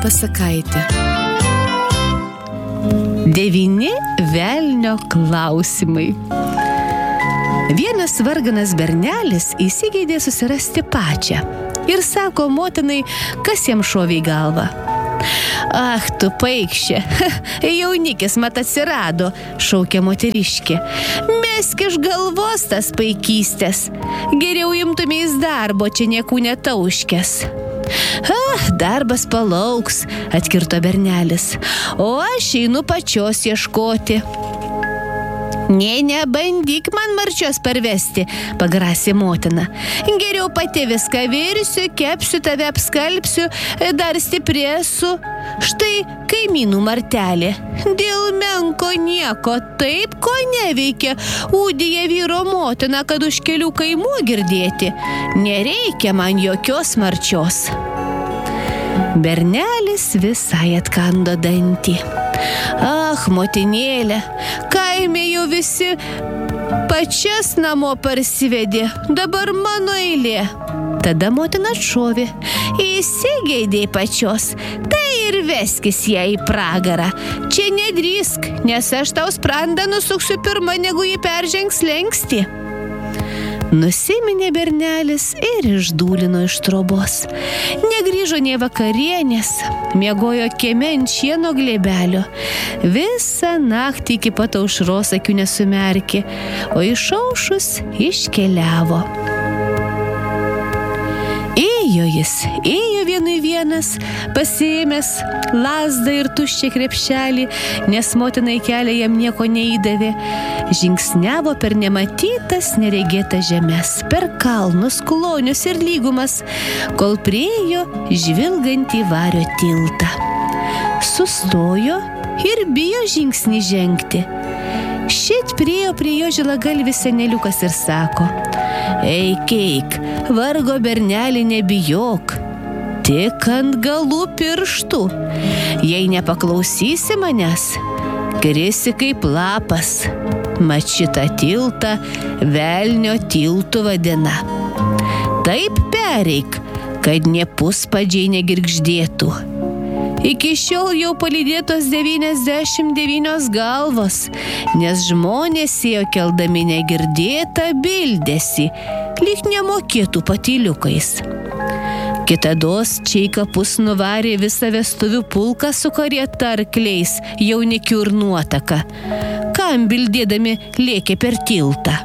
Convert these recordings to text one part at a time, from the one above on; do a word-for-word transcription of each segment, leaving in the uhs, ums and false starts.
pasakaitė. Devyni velnio klausimai. Vienas varganas bernelis įsigeidė susirasti pačią ir sako motinai, kas jam šovė į galvą. Ach, tu paikščia, jaunikis mat atsirado, šaukė moteriškė. Mesk iš galvos tas paikystės, geriau imtumės darbo, čia niekų netauškės. Ah, darbas palauks, atkirto bernelis, o aš einu pačios ieškoti. Nė, nebandyk man marčios parvesti, pagrasė motina. Geriau pati viską virsiu, kepsiu, tave apskalbsiu, dar stiprėsiu. Štai kaimynų martelė. Dėl menko nieko, taip ko neveikia. Ūdija vyro motina, kad už kelių kaimų girdėti. Nereikia man jokios marčios. Bernelis visai atkando dantį. Ach, motinėlė, kaime jau visi pačias namo parsivedė, dabar mano eilė. Tada motina atšovė, įsigeidė pačios, tai ir veskis ją į pragarą. Čia nedrįsk, nes aš tau sprandą nusuksiu pirmą, negu jį peržengs slenkstį. Nusiminė bernelis ir išdūlino iš trobos. Negrįžo nė vakarienės, miegojo kieme ant šieno glėbelio. Visą naktį iki pat aušros akių nesumerkė, o išaušus iškeliavo. Ėjo jis, ėjo vienui vienas, pasiėmęs lazdą ir tuščią krepšelį, nes motina į kelią jam nieko neįdavė. Žingsniavo per nematytas neregėtas žemes, per kalnus, klonius ir lygumas, kol priėjo žvilgantį vario tiltą. Sustojo ir bijo žingsnį žengti. Šit priėjo prie jo žilagalvis seneliukas ir sako: Eik, eik, vargo bernelį nebijok, tik ant galų pirštų. Jei nepaklausysi manęs, krisi kaip lapas. Mat šitą tiltą velnio tiltu vadina. Taip pereik, kad nė puspadžiai negirgždėtų. Iki šiol jau palydėtos devyniasdešimt devynios galvos, nes žmonės ėjo keldami negirdėtą bildesį, lyg nemokėtų patyliukais. Kitados čia į kapus nuvarė visą vestuvių pulką su karieta arkliais, jaunikių ir nuotaka. Kam bildėdami lėkė per tiltą?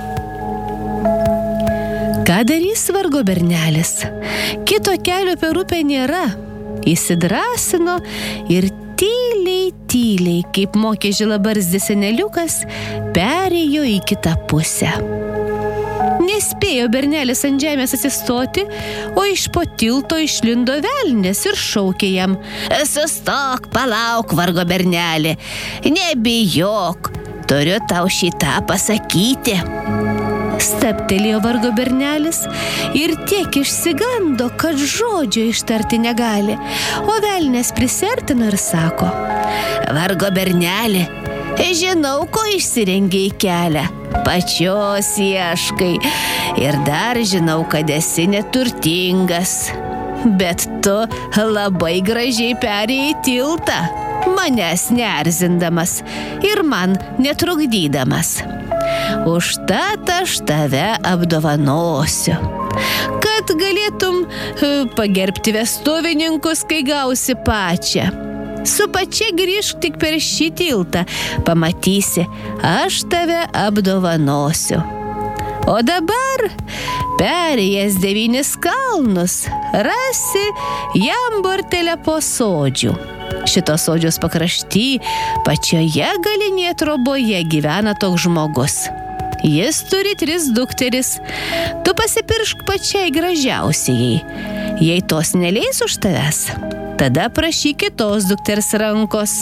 Ką darys vargo bernelis? Kito kelio per upę nėra. Įsidrąsino ir tyliai, tyliai, kaip mokė žilabarzdis seneliukas, perėjo į kitą pusę. Nespėjo bernelis ant žemės atsistoti, o iš po tilto išlindo velnias ir šaukė jam: Sustok, palauk, vargo bernelį, nebijok, turiu tau šitą pasakyti. Staptelėjo vargo bernelis ir tiek išsigando, kad žodžio ištarti negali, o velnias prisertino ir sako: Vargo bernelį, žinau, ko išsirengei kelią, pačios ieškai, ir dar žinau, kad esi neturtingas, bet tu labai gražiai perėjai tiltą, manęs neerzindamas ir man netrukdydamas. Užtat aš tave apdovanosiu, kad galėtum pagerbti vestuvininkus, kai gausi pačią. Su pačia grįžk tik per šį tiltą, pamatysi, aš tave apdovanosiu. O dabar, perėjęs devynis kalnus, rasi Jambortelę po sodžių. Šitos sodžios pakrašty, pačioje galinėje troboje gyvena toks žmogus. Jis turi tris dukteris. Tu pasipiršk pačiai gražiausiai. Jei tos neleis už tavęs, tada prašyk kitos dukters rankos.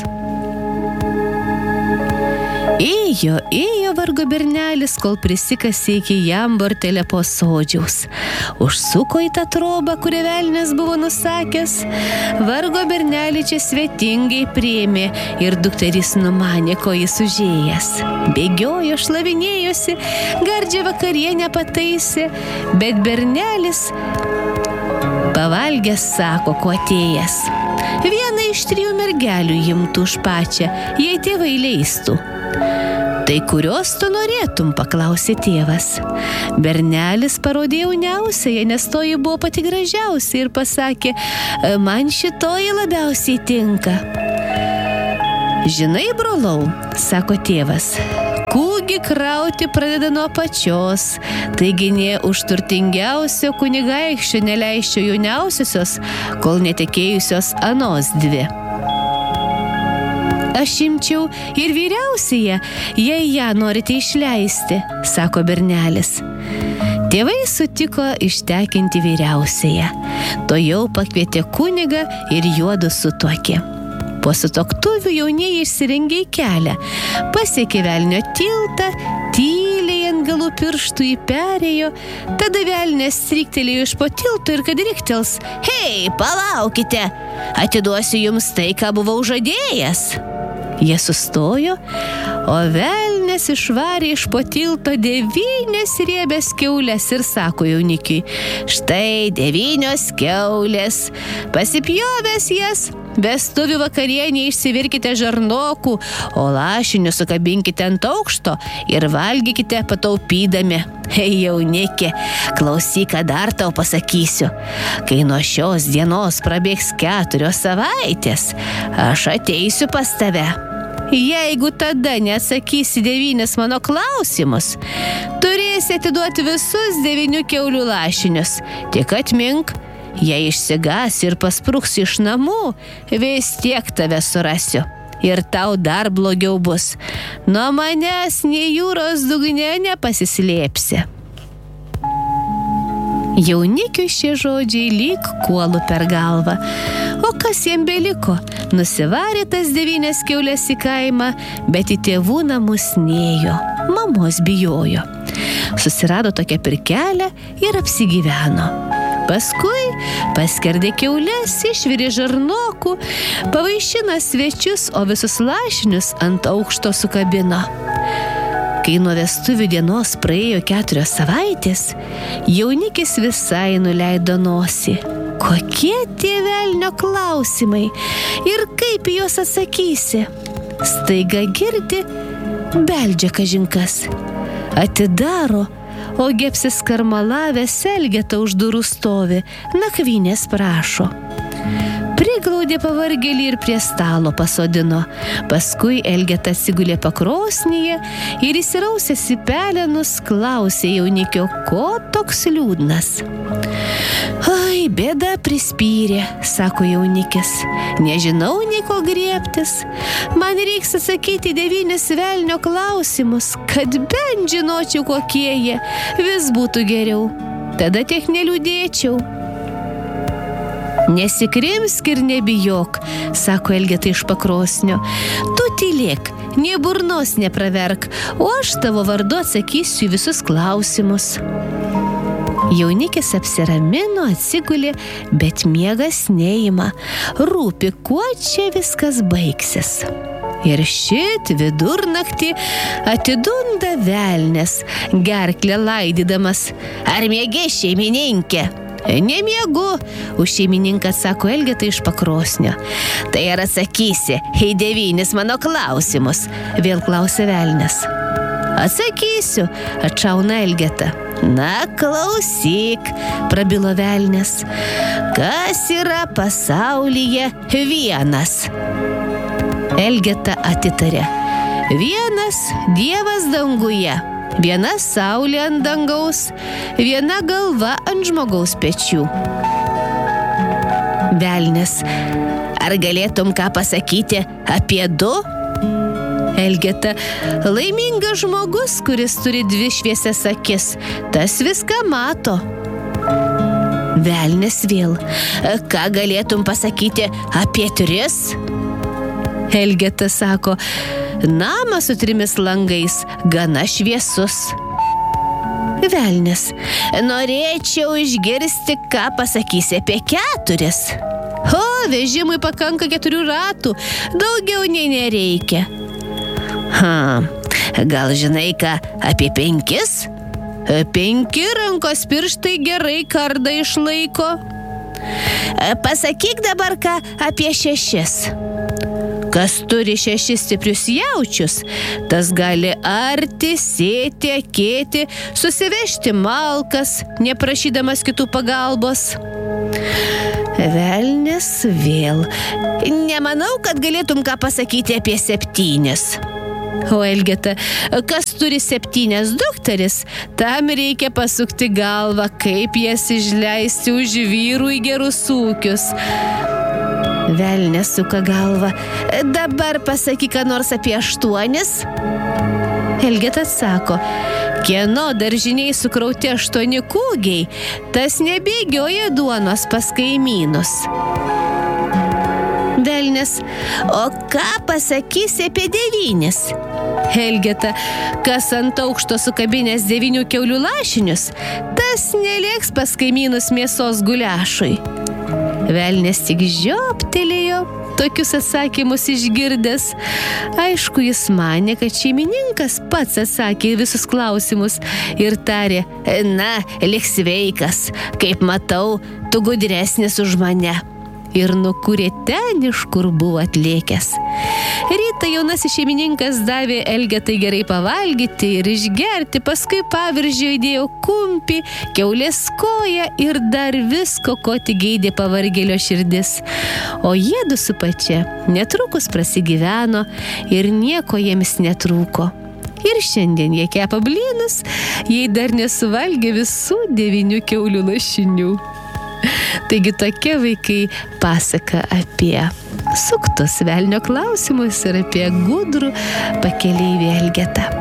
Ėjo, ėjo vargo bernelis, kol prisikasė iki Jambortelę po sodžiaus. Užsuko į tą trobą, kurią velnias buvo nusakęs. Vargo bernelį čia svetingai priėmė ir dukteris numanė, ko jis užėjęs. Bėgiojo, šlavinėjosi, gardžią vakarienę pataisė, bet bernelis pavalgęs sako, ko atėjęs. Vieną iš trijų mergelių imtų už pačią, jei tėvai leistų. Tai kurios tu norėtum, paklausė tėvas. Bernelis parodė jauniausiąją, nes toji buvo pati gražiausia ir pasakė, man šitoji labiausiai tinka. Žinai, brolau, sako tėvas, kūgį krauti pradeda nuo pačios, taigi nė už turtingiausio kunigaikščio neleisčio jauniausiosios, kol netekėjusios anos dvi. Aš imčiau ir vyriausiąją, jei ją norite išleisti, sako bernelis. Tėvai sutiko ištekinti vyriausiąją. Tuojau pakvietė kunigą ir juodu sutuokė. Po sutuoktuvių jaunieji išsirengė į kelią, pasiekė velnio tiltą, tyliai ant galų pirštų įperėjo, tada velnės stryktelėjo iš po tilto ir kad riktels, hei, palaukite, atiduosiu jums tai, ką buvau žadėjęs. Jie sustojo, o velnės išvarė iš po tilto devynias riebės kiaulės ir sako jaunikiui, štai devynios kiaulės, pasipjovęs jas, vestuvių vakarienė išsivirkite žarnokų, o lašinius sukabinkite ant aukšto ir valgykite pataupydami. Hei, jaunikė, klausyk, ką dar tau pasakysiu. Kai nuo šios dienos prabėgs keturios savaitės, aš ateisiu pas tave. Jeigu tada neatsakysi devynis mano klausimus, turėsi atiduoti visus devynių kiaulių lašinius. Tik atmink, jei išsigąsi ir paspruksi iš namų, vis tiek tave surasiu. Ir tau dar blogiau bus. Nuo manęs nei jūros dugne nepasislėpsi. Jaunikiui šie žodžiai lyg kuolų per galvą. O kas jam beliko? Nusivarė tas devynias kiaulės į kaimą, bet į tėvų namus nėjo. Mamos bijojo. Susirado tokią pirkelę ir apsigyveno. Paskui paskerdė kiaules, išvirė žarnokų, pavaišino svečius, o visus lašinius ant aukšto sukabino. Kai nuo vestuvių dienos praėjo keturios savaitės, jaunikis visai nuleido nosį. Kokie tie velnio klausimai ir kaip juos atsakysi? Staiga girdi, beldžia kažinkas. Atidaro, ogi apsiskarmalavęs Elgeta už durų stovi, nakvynės prašo. Priglaudė pavargėlį ir prie stalo pasodino. Paskui Elgeta atsigulė pakrosnyje ir įsirausęs į pelenus klausė jaunikio, ko toks liūdnas. Ai, bėda prispyrė, sako jaunikis. Nežinau nei ko griebtis. Man reiks atsakyti devynis velnio klausimus, kad bent žinočiau, kokie jie. Vis būtų geriau. Tada tiek neliūdėčiau. Nesikrimsk ir nebijok, sako Elgeta iš pakrosnio. Tu tylėk, nė burnos nepraverk, o aš tavo vardu atsakysiu visus klausimus. Jaunikis apsiramino, atsigulė, bet miegas neima. Rūpi, kuo čia viskas baigsis. Ir šit vidurnaktį atidunda velnės, gerklę laidydamas. Ar miegi, šeimininkė? Nemiegu, už šeimininką atsako Elgeta iš pakrosnio. Tai ar atsakysi į devynis mano klausimus? Vėl klausė velnės. Atsakysiu, atšauna Elgeta. Na, klausyk, prabilo velnės. Kas yra pasaulyje vienas? Elgeta atitarė. Vienas Dievas danguje. Viena saulė ant dangaus, viena galva ant žmogaus pečių. Velnės, ar galėtum ką pasakyti apie du? Elgeta, laimingas žmogus, kuris turi dvi šviesias akis, tas viską mato. Velnės vėl, ką galėtum pasakyti apie tris? Elgeta sako, namas su trimis langais, gana šviesus. Velnės, norėčiau išgirsti, ką pasakysi apie keturis. O, vežimui pakanka keturių ratų, daugiau nei nereikia. Ha, gal žinai ką apie penkis? Penki rankos pirštai gerai kardą išlaiko. Pasakyk dabar ką apie šešis. Kas turi šešis stiprius jaučius, tas gali arti, sėti, akėti, susivežti malkas, neprašydamas kitų pagalbos. Velnias vėl. Nemanau, kad galėtum ką pasakyti apie septynis. O Elgeta, kas turi septynias dukteris, tam reikia pasukti galvą, kaip jas išleisti už vyrų į gerus ūkius. Velnias suka galvą. Dabar pasakyk ką nors apie aštuonis. Elgeta sako, kieno daržiniai sukrauti aštuoni kūgiai, tas nebėgioja duonos pas kaimynus. Velnias, o ką pasakysi apie devynis? Elgeta, kas ant aukšto sukabinės devynių kiaulių lašinius, tas nelėks pas kaimynus mėsos guliašui. Velnias tik žioptelėjo, tokius atsakymus išgirdęs. Aišku, jis manė, kad šeimininkas pats atsakė visus klausimus ir tarė, na, lik sveikas, kaip matau, tu gudresnis už mane. Ir nukūrė ten, iš kur buvo atlėkęs. Rytą jaunasis šeimininkas davė Elgetai gerai pavalgyti ir išgerti, paskui paviržio įdėjo kumpį, kiaulės koją ir dar visko, ko tik geidė pavargėlio širdis. O jiedu su pačia netrukus prasigyveno ir nieko jiems netrūko. Ir šiandien jie kepa blynus, jei dar nesuvalgė visų devynių kiaulių lašinių. Taigi tokie vaikai pasaka apie suktus velnio klausimus ir apie gudrų pakeleivį Elgetą.